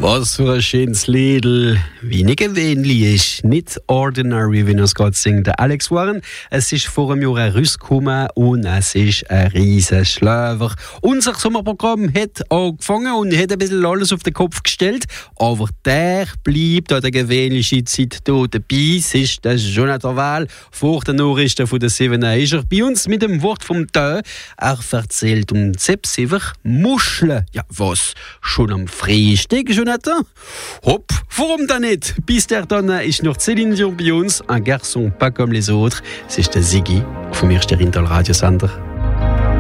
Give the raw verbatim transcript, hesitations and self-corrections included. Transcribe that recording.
Was für ein schönes Liedl, wie nicht gewöhnlich ist, nicht ordinary, wie er es gerade singt. Der Alex Warren, es ist vor einem Jahr rausgekommen und es ist ein riesen Schlöver. Unser Sommerprogramm hat angefangen und hat ein bisschen alles auf den Kopf gestellt, aber der bleibt an der gewöhnlichen Zeit hier dabei. Es ist der Jonathan Wahl, vor den Nachrichten von der sieben ist er bei uns mit dem Wort vom Tag. Er erzählt um Zepsiver Muscheln. Ja, was? Schon am Frühstück, Jonathan? Hopp, warum dann nicht? Bis der dann ist noch Céline Dion bei uns, un garçon pas comme les autres. Es ist der Sigi vom ersten Rintal Radiosender.